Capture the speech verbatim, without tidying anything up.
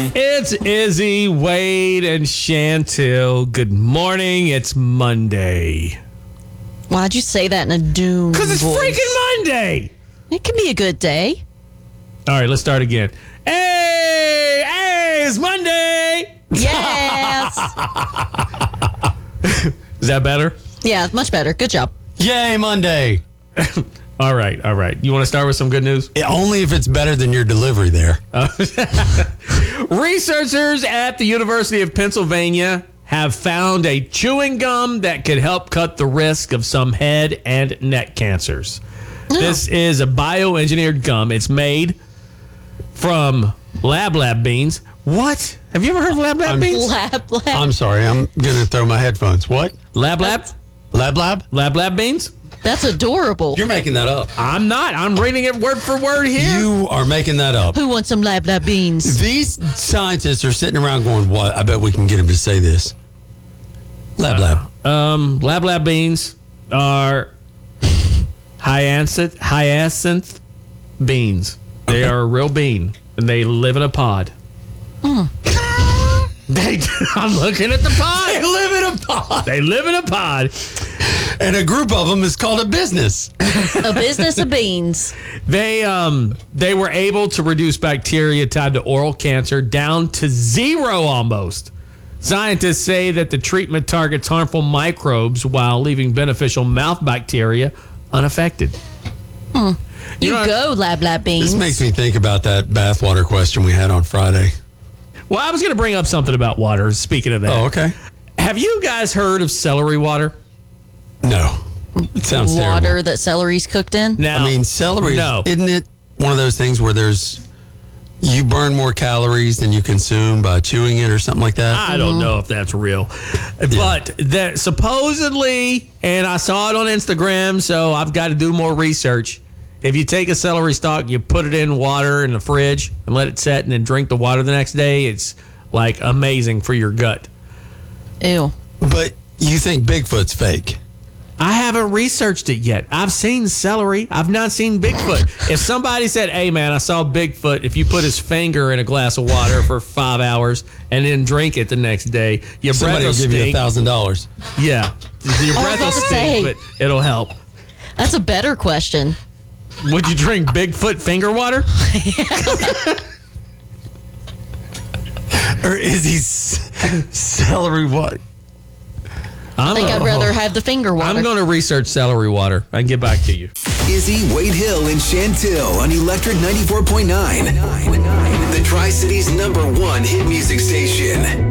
It's Izzy, Wade, and Chantil. Good morning. It's Monday. Why'd you say that in a doom Because it's voice? freaking Monday. It can be a good day. All right, let's start again. Hey, hey, it's Monday. Yes. Is that better? Yeah, much better. Good job. Yay, Monday. All right, all right. You want to start with some good news? Yeah, only if it's better than your delivery there. Researchers at the University of Pennsylvania have found a chewing gum that could help cut the risk of some head and neck cancers. This is a bioengineered gum. It's made from lab lab beans. What? Have you ever heard of lab lab I'm- beans? Lab, lab. I'm sorry, I'm going to throw my headphones. What? Lab lab? Lab Lab? Lab lab beans? That's adorable. You're making that up. I'm not. I'm reading it word for word here. You are making that up. Who wants some lab lab beans? These scientists are sitting around going, what? I bet we can get him to say this. Lab Lab. Um, lab lab beans are hyacinth hyacinth beans. They Okay. are a real bean, and they live in a pod. They, I'm looking at the They pod. live in a pod. They live in a pod. And a group of them is called a business. A business of beans. They um they were able to reduce bacteria tied to oral cancer down to zero almost. Scientists say that the treatment targets harmful microbes while leaving beneficial mouth bacteria unaffected. You, You know, go, lab lab beans. This makes me think about that bathwater question we had on Friday. Well, I was going to bring up something about water. Speaking of that, Oh, okay. have you guys heard of celery water? No. It sounds Water terrible. that celery's cooked in. Now, I mean, celery, no. isn't it one of those things where there's, you burn more calories than you consume by chewing it or something like that? I don't know if that's real, but that supposedly, and I saw it on Instagram, so I've got to do more research. If you take a celery stalk, you put it in water in the fridge and let it set, and then drink the water the next day, it's like amazing for your gut. Ew. But you think Bigfoot's fake? I haven't researched it yet. I've seen celery. I've not seen Bigfoot. If somebody said, hey, man, I saw Bigfoot, if you put his finger in a glass of water for five hours and then drink it the next day, your Somebody breath will will give you a stink. thousand dollars. Yeah. Your I was breath will about to stink, say. but it'll help. That's a better question. Would you drink Bigfoot finger water? Or is he c- celery what? I'm I think I'd rather have the finger water. I'm going to research celery water and get back to you. Izzy, Wade Hill, and Chantil on Electric ninety-four point nine. The Tri-Cities number one hit music station.